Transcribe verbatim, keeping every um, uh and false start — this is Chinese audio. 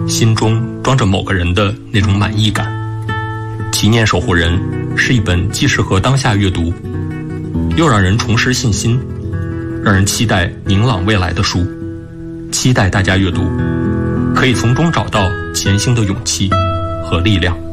心中装着某个人的那种满意感。祈念守护人是一本既适合当下阅读，又让人重拾信心，让人期待明朗未来的书。期待大家阅读，可以从中找到前行的勇气和力量。